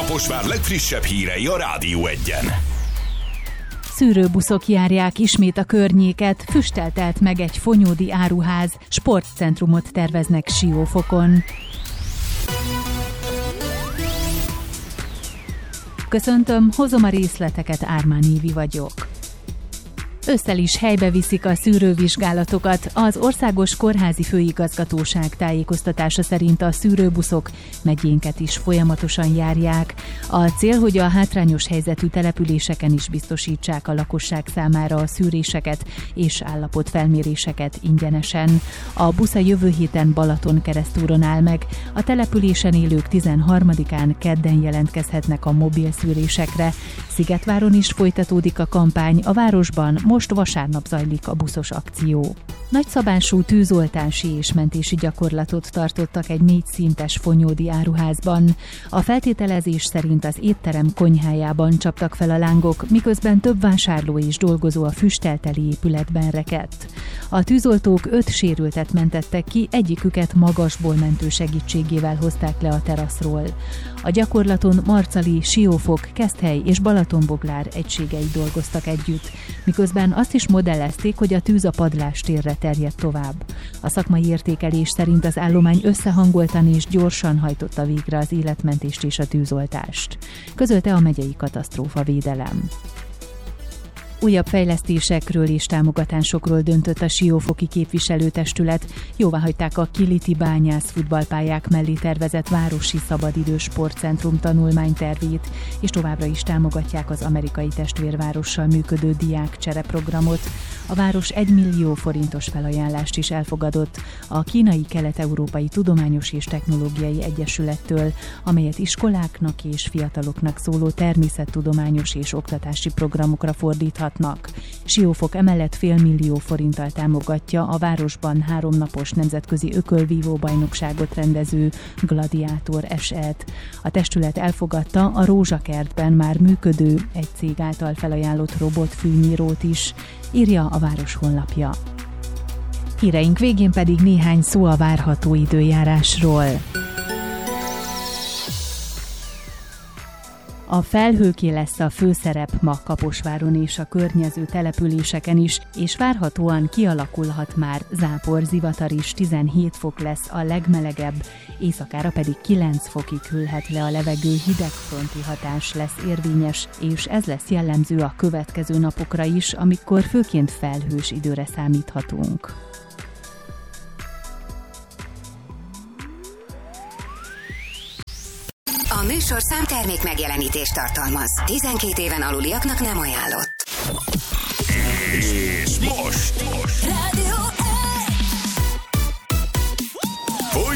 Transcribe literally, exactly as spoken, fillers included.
Kaposvár legfrissebb hírei a Rádió Egyen. Szűrőbuszok járják ismét a környéket, füsttel telt meg egy fonyódi áruház, sportcentrumot terveznek Siófokon. Köszöntöm, hozom a részleteket, Ármán Évi vagyok. Ősszel is helybe viszik a szűrővizsgálatokat. Az Országos Kórházi Főigazgatóság tájékoztatása szerint a szűrőbuszok megyénket is folyamatosan járják. A cél, hogy a hátrányos helyzetű településeken is biztosítsák a lakosság számára a szűréseket és állapotfelméréseket ingyenesen. A busz a jövő héten Balatonkeresztúron áll meg. A településen élők tizenharmadikán kedden jelentkezhetnek a mobil szűrésekre. Szigetváron is folytatódik a kampány, a városban most vasárnap zajlik a buszos akció. Nagyszabású tűzoltási és mentési gyakorlatot tartottak egy négy szintes fonyódi áruházban. A feltételezés szerint az étterem konyhájában csaptak fel a lángok, miközben több vásárló és dolgozó a füsttelteli épületben rekedt. A tűzoltók öt sérültet mentettek ki, egyiküket magasból mentő segítségével hozták le a teraszról. A gyakorlaton Marcali, Siófok, Keszthely és Balatonboglár egységei dolgoztak együtt, miközben azt is modellezték, hogy a tűz a padlástérre terjedt tovább. A szakmai értékelés szerint az állomány összehangoltan és gyorsan hajtotta végre az életmentést és a tűzoltást, közölte a megyei katasztrófavédelem. Újabb fejlesztésekről és támogatásokról döntött a siófoki képviselőtestület. Jóváhagyták a Kiliti Bányász futballpályák mellé tervezett városi szabadidős sportcentrum tanulmánytervét, és továbbra is támogatják az amerikai testvérvárossal működő diákcsereprogramot. A város egy millió forintos felajánlást is elfogadott a Kínai Kelet-Európai Tudományos és Technológiai Egyesülettől, amelyet iskoláknak és fiataloknak szóló természettudományos és oktatási programokra fordíthat. Siófok emellett félmillió forinttal támogatja a városban háromnapos nemzetközi ökölvívó bajnokságot rendező Gladiátor es é-t. A testület elfogadta a Rózsakertben már működő, egy cég által felajánlott robotfűnyírót is, írja a város honlapja. Híreink végén pedig néhány szó a várható időjárásról. A felhőké lesz a főszerep ma Kaposváron és a környező településeken is, és várhatóan kialakulhat már záporzivatar is, tizenhét fok lesz a legmelegebb, éjszakára pedig kilenc fokig hűlhet le a levegő, hidegfronti hatás lesz érvényes, és ez lesz jellemző a következő napokra is, amikor főként felhős időre számíthatunk. A műsorszám termék megjelenítést tartalmaz. tizenkét éven aluliaknak nem ajánlott. És most... most.